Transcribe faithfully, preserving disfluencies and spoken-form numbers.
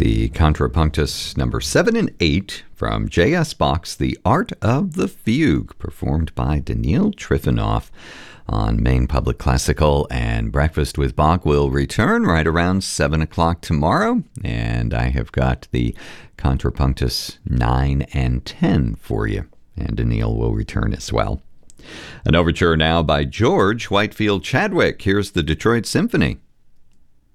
The Contrapunctus number seven and eight from J S. Bach's The Art of the Fugue, performed by Daniil Trifonov on Maine Public Classical. And Breakfast with Bach will return right around seven o'clock tomorrow. And I have got the Contrapunctus nine and ten for you. And Daniil will return as well. An overture now by George Whitefield Chadwick. Here's the Detroit Symphony.